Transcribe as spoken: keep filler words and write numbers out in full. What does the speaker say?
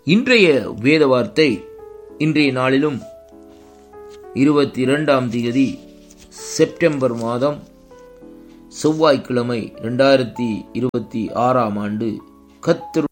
இன்றைய வேத வார்த்தை இன்றைய நாளிலும் இருபத்தி இரண்டாம் தேதி செப்டம்பர் மாதம் செவ்வாய்க்கிழமை இரண்டாயிரத்தி இருபத்தி ஆறாம் ஆண்டு கர்த்தருடைய